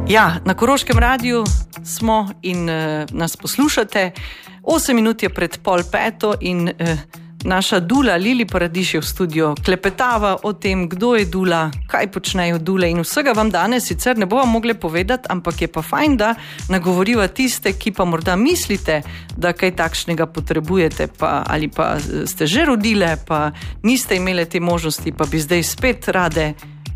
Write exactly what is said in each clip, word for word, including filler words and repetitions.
Ja, na Koroškem radiju smo in uh, nas poslušate. Osem minut je pred pol peto in uh, naša Dula Lili Paradiž je v studiu. Klepetava o tem, kdo je Dula, kaj počnejo Dule in vsega vam danes sicer ne bova mogli povedati, ampak je pa fajn, da nagovoriva tiste, ki pa morda mislite, da kaj takšnega potrebujete pa, ali pa ste že rodile, pa niste imele te možnosti, pa bi zdaj spet rade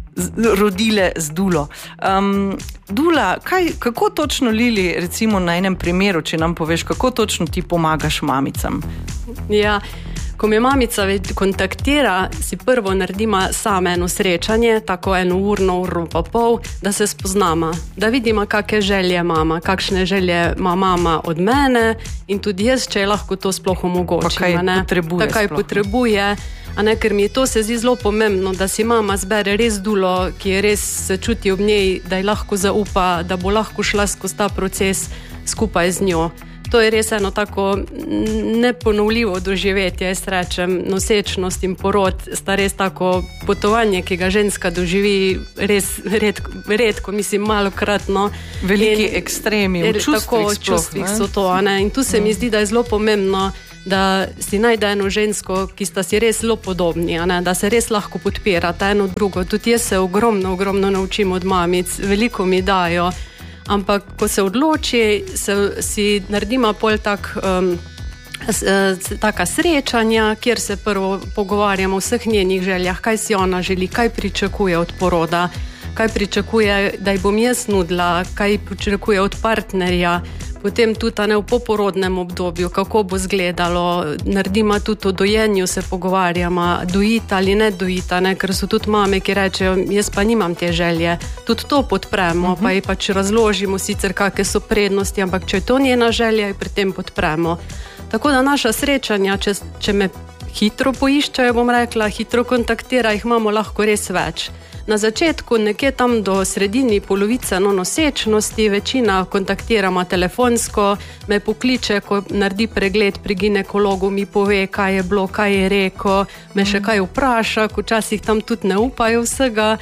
rodile z Dulo. Um, Dula, kaj, kako točno, Lili, recimo na enem primeru, če nam poveš, kako točno ti pomagaš mamicam? Ja, ko me mamica kontaktira, si prvo naredima same eno srečanje, tako eno urno, urno pa pol, da se spoznama, da vidima, kakšne želje mama, kakšne želje ima mama od mene in tudi jaz, če je lahko to sploh omogočim. Pa kaj potrebuje Kaj sploh. potrebuje. A ne, ker mi je to se zdi zelo pomembno, da si mama zbere res Dulo, ki je res se čuti ob njej, da ji lahko zaupa, da bo lahko šla skozi ta proces skupaj z njo. To je res eno tako neponovljivo doživetje, jaz rečem, nosečnost in porod sta res tako potovanje, ki ga ženska doživi res redko, redko mislim, malokratno. Veliki in, ekstremi v čustvih tako, sploh. Tako, čustvih so to, a ne? In tu se mi zdi, da je zelo pomembno, da si najde eno žensko, ki sta si res zelo podobni, a ne? Da se res lahko podpirata eno drugo. Tudi jaz se ogromno, ogromno naučim od mamic, veliko mi dajo, ampak ko se odloči, se, si naredima pol tak, um, s, s, taka srečanja, kjer se prvo pogovarjamo o vseh njenih željah, kaj si ona želi, kaj pričakuje od poroda, kaj pričakuje, da ji bom jaz nudila, kaj pričakuje od partnerja. Potem tudi ne, v poporodnem obdobju, kako bo izgledalo, naredimo tudi o dojenju, se pogovarjamo, dojita ali ne dojita, ne, ker so tudi mame, ki rečejo, jaz pa nimam te želje. Tudi to podpremo, uh-huh. pa ji pač razložimo sicer, kakve so prednosti, ampak če je to njena želja, jo pri tem podpremo. Tako da naša srečanja, če, če me hitro poiščajo, bom rekla, hitro kontaktira, jih imamo lahko res več. Na začetku, nekje tam do sredini polovice no, nosečnosti, večina kontaktiramo telefonsko, me pokliče, ko naredi pregled pri ginekologu, mi pove, kaj je bilo, kaj je rekel, me še kaj vpraša, ko včasih tam tudi ne upajo vsega.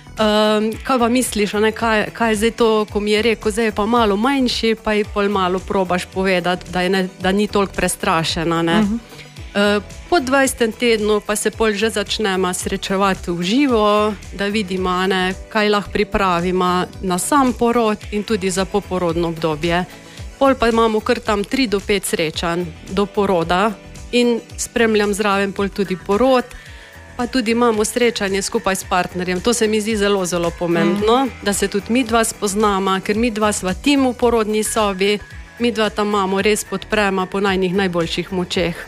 Um, kaj pa misliš, ne, kaj, kaj je zdaj to, ko mi je rekel, zdaj je pa malo manjši, pa ji pol malo probaš povedati, da, je ne, da ni toliko prestrašena. Ne. Uh-huh. Po dvajsetem tednu pa se pol že začnemo srečevati v živo, da vidimo, ne, kaj lahko pripravimo na sam porod in tudi za poporodno obdobje. Pol pa imamo kar tam tri do pet srečanj do poroda in spremljam zraven pol tudi porod, pa tudi imamo srečanje skupaj s partnerjem. To se mi zdi zelo, zelo pomembno, mm. da se tudi mi dva spoznamo, ker mi dva sva tim v porodni sobi, mi dva tam imamo res podprema po najnih najboljših močeh.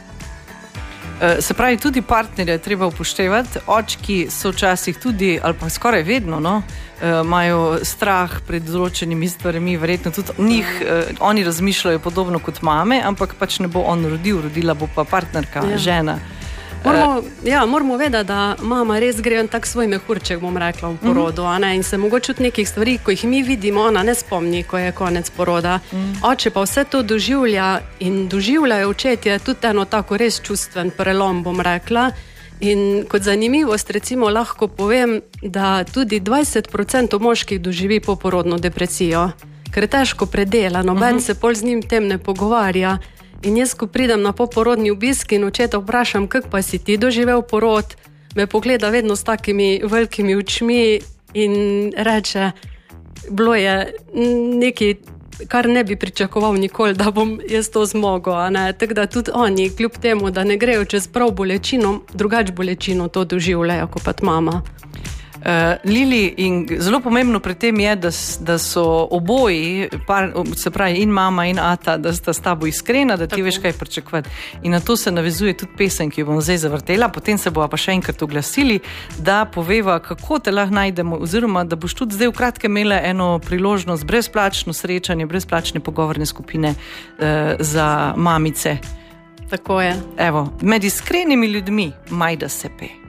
Se pravi, tudi partnerje treba upoštevati. Očki so včasih tudi, ali pa skoraj vedno, no, imajo strah pred določenimi stvarmi, verjetno tudi njih, oni razmišljajo podobno kot mame, ampak pač ne bo on rodil, rodila bo pa partnerka, ja. žena. Moramo, ja, moramo vedeti, da mama res gre en tak svoj mehurček, bom rekla, v porodu, a ne, in se mogoče tudi nekih stvari, ko jih mi vidimo, ona ne spomni, ko je konec poroda. Mm. Oče pa vse to doživlja in doživljajo očetje tudi eno tako res čustven prelom, bom rekla. In kot zanimivost, recimo, lahko povem, da tudi dvajset procentov moških doživi poporodno depresijo, ker je težko predela, noben mm-hmm. se pol z njim tem ne pogovarja. In jaz, ko pridem na poporodni obisk in očeta vprašam, kako pa si ti doživel porod, me pogleda vedno s takimi velikimi očmi in reče, bilo je nekaj, kar ne bi pričakoval nikoli, da bom jaz to zmogel. Tako da tudi oni, kljub temu, da ne grejo čez prav bolečino, drugač bolečino to doživljajo, kot pa mama. Uh, Lili, in zelo pomembno pri tem je, da, da so oboji, par, se pravi in mama in ata, da sta s tabo iskrena, da ti Tako. veš, kaj pričakovati. In na to se navezuje tudi pesem, ki jo bom zdaj zavrtela, potem se bova pa še enkrat oglasili, da poveva, kako te lahko najdemo, oziroma da boš tudi zdaj v kratkem imela eno priložnost, brezplačno srečanje, brezplačne pogovorne skupine uh, za mamice. Tako je. Evo, med iskrenimi ljudmi Majda se pe.